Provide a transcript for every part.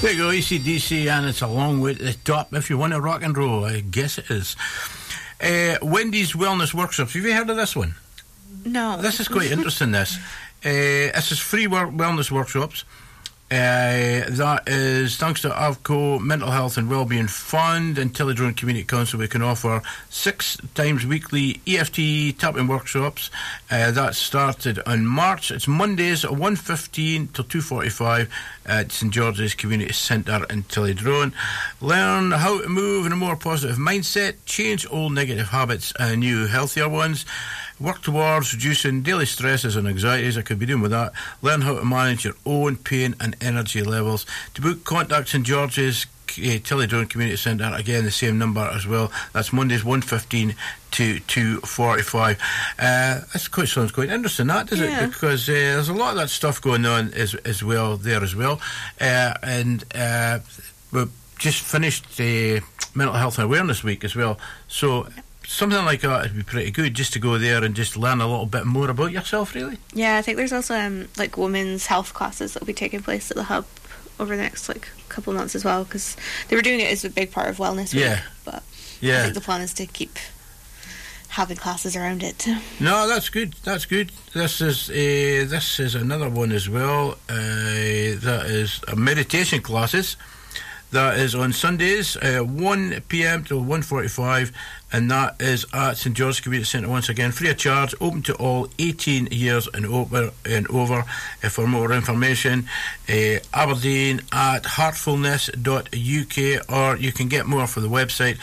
There you go, AC/DC, and it's a long way to the top. If you want to rock and roll, I guess it is. Wendy's Wellness Workshops. Have you heard of this one? No. This is quite interesting, this. This is free wellness workshops. That is thanks to AVCO Mental Health and Wellbeing Fund and Tillydrone Community Council. We can offer 6 times weekly EFT tapping workshops. That started in March. It's Mondays at 1:15 till 2:45 at St George's Community Centre in Tillydrone. Learn how to move in a more positive mindset, change old negative habits and new healthier ones. Work towards reducing daily stresses and anxieties. I could be doing with that. Learn how to manage your own pain and energy levels. To book, contact St George's Tillydrone Community Centre. Again, the same number as well. That's Mondays 1:15 to 2:45. That sounds quite interesting, that, does it? Because there's a lot of that stuff going on as well there as well. And we've just finished Mental Health and Awareness Week as well. So something like that would be pretty good, just to go there and just learn a little bit more about yourself, really. Yeah, I think there's also like women's health classes that will be taking place at the Hub over the next couple of months as well, because they were doing it as a big part of Wellness Week. But I think the plan is to keep having classes around it. No, that's good. That's good. This is another one as well. That is meditation classes. That is on Sundays, 1 p.m. till 1:45, and that is at St George's Community Centre once again, free of charge, open to all 18 years and over. For more information, Aberdeen at heartfulness.uk, or you can get more for the website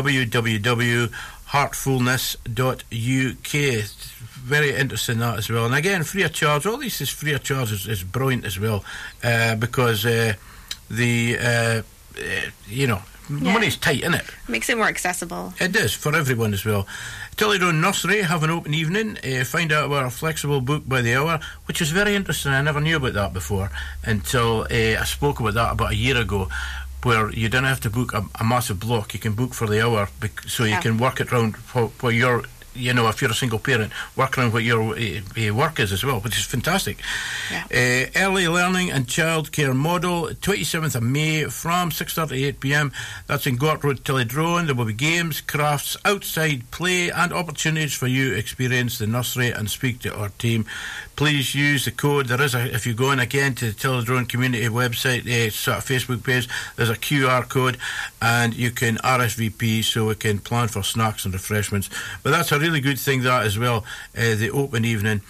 www.heartfulness.uk. Very interesting, that as well. And again, free of charge. All this is free of charge is brilliant as well, because money's tight, isn't it? Makes it more accessible. It is, for everyone as well. Tillydrone Nursery have an open evening. Find out about a flexible book by the hour, which is very interesting. I never knew about that before until I spoke about that about a year ago, where you don't have to book a massive block. You can book for the hour, so you can work it around for your... if you're a single parent, work around what your work is as well, which is fantastic. Early learning and childcare model, 27th of May from 6:30 to 8 p.m. That's in Gort Road, Tillydrone. There will be games, crafts, outside play and opportunities for you to experience the nursery and speak to our team. Please use the code. If you go in again to the Tillydrone Community website, Facebook page, there's a QR code and you can RSVP so we can plan for snacks and refreshments. But that's a really good thing, that as well, the open evening.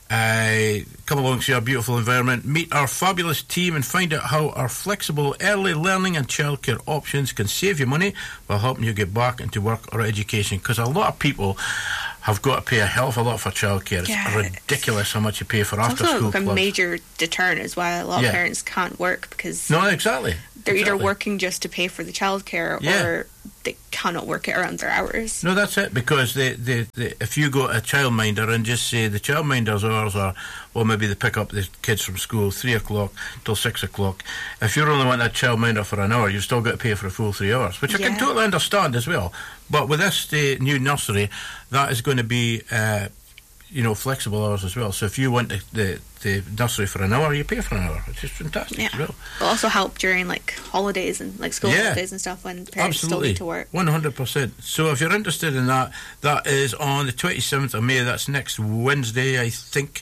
Come along, see our beautiful environment, meet our fabulous team and find out how our flexible early learning and childcare options can save you money while helping you get back into work or education, because a lot of people have got to pay a hell of a lot for childcare. It's ridiculous how much you pay for after school clubs. It's also a major deterrent as well. A lot of parents can't work because they're either working just to pay for the childcare or they cannot work it around their hours. No, that's it, because if you go to a childminder and just say the childminder's hours are, well, maybe they pick up the kids from school 3 o'clock till 6 o'clock. If you only want that childminder for an hour, you've still got to pay for a full 3 hours, which I can totally understand as well. But with this new nursery, that is going to be flexible hours as well. So if you want the nursery for an hour, you pay for an hour, which is fantastic as well. It'll also help during holidays and school holidays and stuff when parents still need to work. 100%. So if you're interested in that, that is on the 27th of May. That's next Wednesday, I think,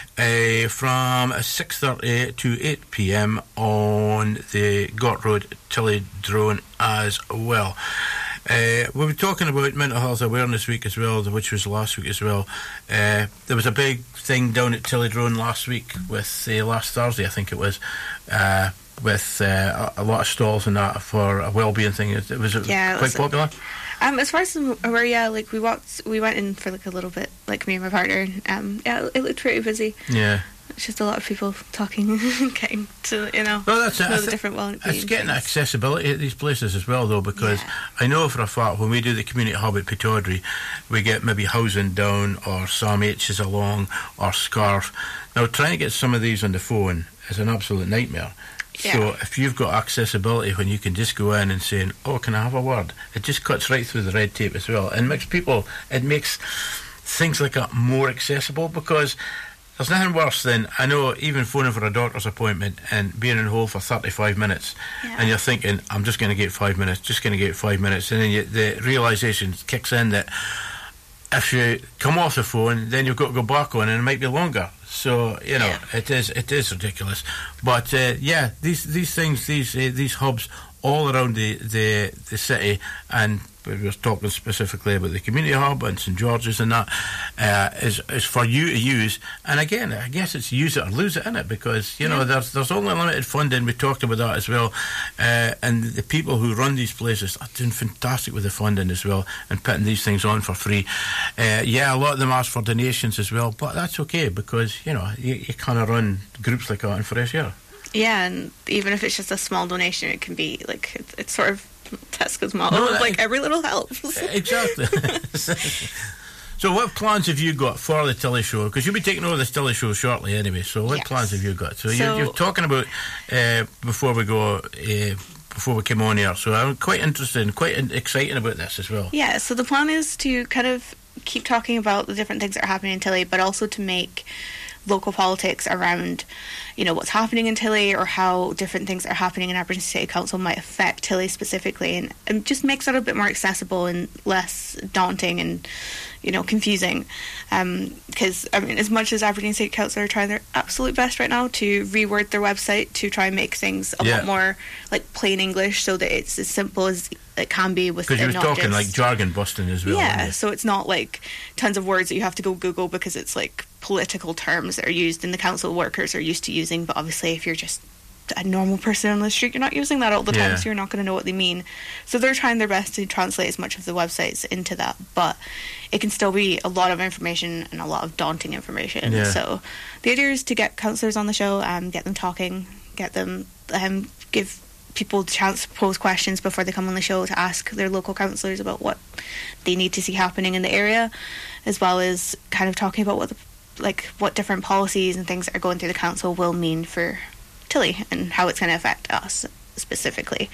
from 6:30 to 8 p.m. on the Gort Road, Tillydrone as well. We were talking about Mental Health Awareness Week as well, which was last week as well. There was a big thing down at Tillydrone last week with last Thursday, I think it was, with a lot of stalls and that for a wellbeing thing. It was quite popular. As far as I'm aware, we went in for a little bit, me and my partner. It looked pretty busy. Yeah. It's just a lot of people talking, getting to, Well, that's it. know the different wellbeing. It's getting accessibility at these places as well, though, because I know for a fact when we do the community hub at Pittodrie, we get maybe Housing Down or Sam H is along or Scarf. Now, trying to get some of these on the phone is an absolute nightmare. So if you've got accessibility when you can just go in and say, oh, can I have a word? It just cuts right through the red tape as well and makes things like that more accessible, because there's nothing worse than, I know, even phoning for a doctor's appointment and being on hold for 35 minutes, and you're thinking, I'm just going to get 5 minutes, and then the realisation kicks in that if you come off the phone, then you've got to go back on, and it might be longer. So, you know, it is ridiculous. But, these things, these hubs all around the city, and we were talking specifically about the community hub and St George's and that, is for you to use. And again, I guess it's use it or lose it, innit? Because, you know, there's only limited funding. We talked about that as well. And the people who run these places are doing fantastic with the funding as well and putting these things on for free. A lot of them ask for donations as well, but that's okay because, you know, you kind of run groups like that in fresh air. Yeah, and even if it's just a small donation, it can be like it's sort of Tesco's model, like every little helps. Exactly. So what plans have you got for the Tilly Show? Because you'll be taking over the Tilly Show shortly anyway, so what plans have you got? So you're talking about, before we came on here, so I'm quite interested and quite excited about this as well. Yeah, so the plan is to kind of keep talking about the different things that are happening in Tilly, but also to make local politics around, you know, what's happening in Tilly or how different things that are happening in Aberdeen City Council might affect Tilly specifically, and just makes it a bit more accessible and less daunting and, you know, confusing. Because, I mean, as much as Aberdeen City Council are trying their absolute best right now to reword their website to try and make things a lot more, like, plain English so that it's as simple as it can be with. Because you were talking, like, jargon busting as well. Yeah, so it's not, like, tons of words that you have to go Google because it's, like, political terms that are used and the council workers are used to using, but obviously if you're just a normal person on the street, you're not using that all the time, so you're not going to know what they mean. So they're trying their best to translate as much of the websites into that, but it can still be a lot of information and a lot of daunting information. So the idea is to get councillors on the show, get them talking, get them give people the chance to pose questions before they come on the show, to ask their local councillors about what they need to see happening in the area, as well as kind of talking about what different policies and things that are going through the council will mean for Tilly and how it's going to affect us specifically,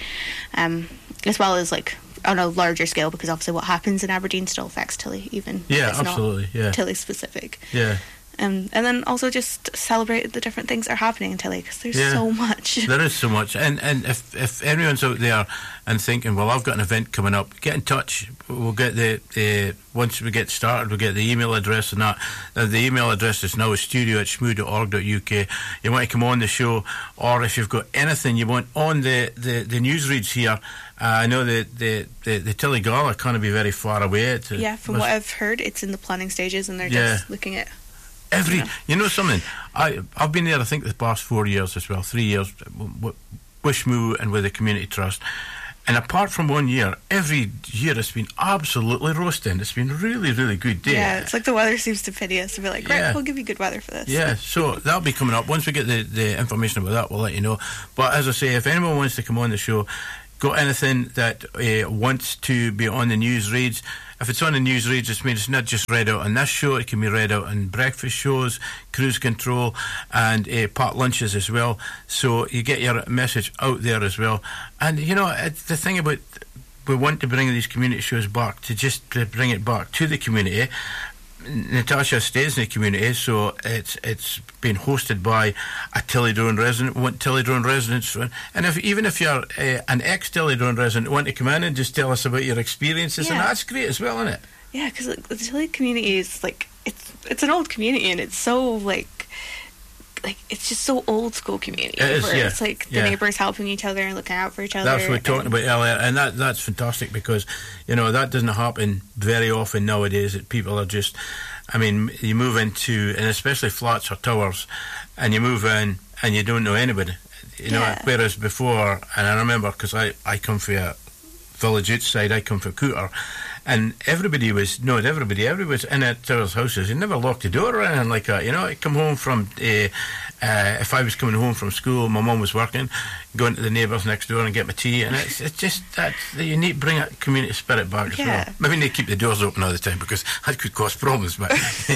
as well as like on a larger scale, because obviously what happens in Aberdeen still affects Tilly, even if it's not Tilly specific. And then also just celebrate the different things that are happening in Tilly, because there's so much. There is so much. And if anyone's out there and thinking, well, I've got an event coming up, get in touch. We'll get the once we get started, we'll get the email address and that. The email address is now studio@shmoo.org.uk. You want to come on the show, or if you've got anything you want on the news reads here, I know the Tilly Gala can't be very far away. From what I've heard, it's in the planning stages and they're just looking at... You know something? I've been there, I think, the past 4 years as well, 3 years, with Shmoo and with the Community Trust. And apart from 1 year, every year it's been absolutely roasting. It's been really, really good day. Yeah, it's like the weather seems to pity us. To be like, right, we'll give you good weather for this. Yeah, so that'll be coming up. Once we get the information about that, we'll let you know. But as I say, if anyone wants to come on the show, got anything that wants to be on the news reads, if it's on the news reads, it's not just read out on this show, it can be read out on breakfast shows, cruise control, and pot lunches as well. So you get your message out there as well. And, you know, the thing about, we want to bring these community shows back, to bring it back to the community. Natasha stays in the community, so it's been hosted by a Tillydrone resident. Want Tillydrone residents, and even if you're an ex-Tillydrone resident, want to come in and just tell us about your experiences, and that's great as well, isn't it? Yeah, because the Tilly community is like it's an old community, and it's so like it's just so old school community. It is, it's like the neighbours helping each other and looking out for each other. That's what we're talking about earlier, and that's fantastic, because, you know, that doesn't happen very often nowadays, that people are just, I mean, you move into, and especially flats or towers, and you move in and you don't know anybody, you know, whereas before, and I remember, because I come from a village outside, I come from Cooter, and everybody was in at Tower's houses. You never locked the door or anything like that. You know, I come home from, if I was coming home from school, my mum was working, going to the neighbours next door and get my tea, and it's just that you need to bring that community spirit back as well. Maybe they keep the doors open all the time, because that could cause problems, but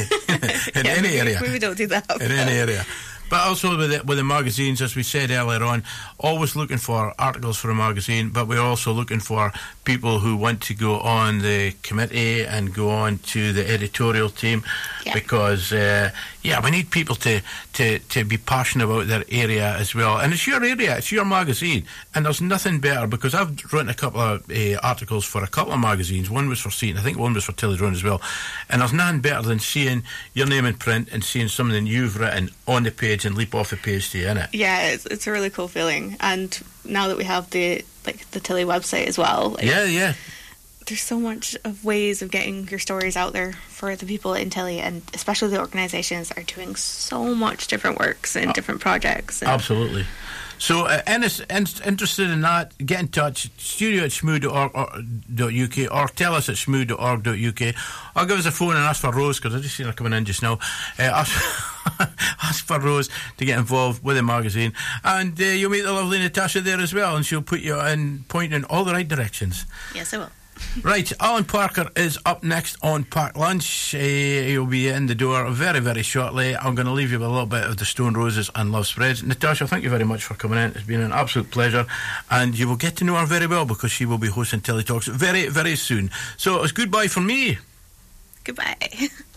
in any area. Maybe don't do that. In any area. But also with the magazines, as we said earlier on, always looking for articles for a magazine, but we're also looking for people who want to go on the committee and go on to the editorial team, because, Yeah, we need people to be passionate about their area as well. And it's your area, it's your magazine. And there's nothing better, because I've written a couple of articles for a couple of magazines. One was for Seaton, I think one was for Tillydrone as well. And there's nothing better than seeing your name in print and seeing something you've written on the page and leap off the page to you, innit? Yeah, it's a really cool feeling. And now that we have the Tilly website as well. Yeah. There's so much of ways of getting your stories out there for the people in Tilly, and especially the organisations that are doing so much different works and different projects. Absolutely. So, interested in that, get in touch, studio@shmoo.org.uk, or tell us at shmoo.org.uk, or give us a phone and ask for Rose, because I just seen her coming in just now. Ask for Rose to get involved with the magazine, and you'll meet the lovely Natasha there as well, and she'll put you in, point in all the right directions. Yes, I will. Right, Alan Parker is up next on Packed Lunch. He'll be in the door very, very shortly. I'm going to leave you with a little bit of the Stone Roses and Love Spreads. Natasha, thank you very much for coming in. It's been an absolute pleasure, and you will get to know her very well, because she will be hosting Tilly Talks very, very soon. So it's goodbye from me. Goodbye.